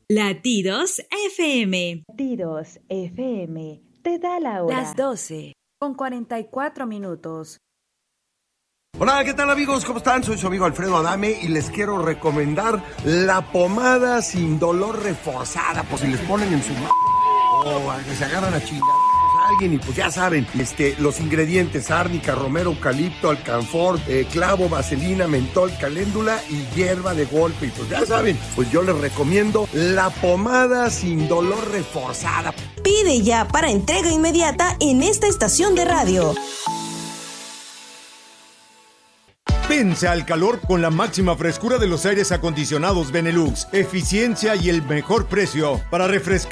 Latidos FM. Latidos FM te da la hora. Las 12:44. Hola, ¿qué tal amigos? ¿Cómo están? Soy su amigo Alfredo Adame y les quiero recomendar la pomada sin dolor reforzada, por si les ponen en su o que se agarran a chingar a alguien y pues ya saben, los ingredientes: árnica, romero, eucalipto, alcanfor, clavo, vaselina, mentol, caléndula y hierba de golpe. Y pues ya saben, pues yo les recomiendo la pomada sin dolor reforzada. Pide ya para entrega inmediata en esta estación de radio. Vence al calor con la máxima frescura de los aires acondicionados Benelux, eficiencia y el mejor precio para refrescar